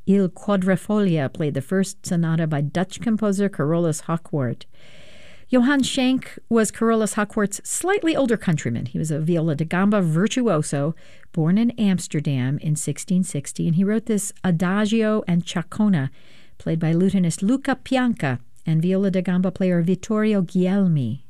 Il Quadrifoglio played the first sonata by Dutch composer Carolus Hochwart. Johann Schenk was Carolus Hochwart's slightly older countryman. He was a viola da gamba virtuoso, born in Amsterdam in 1660, and he wrote this Adagio and Ciaccona, played by lutenist Luca Pianca and viola da gamba player Vittorio Guglielmi.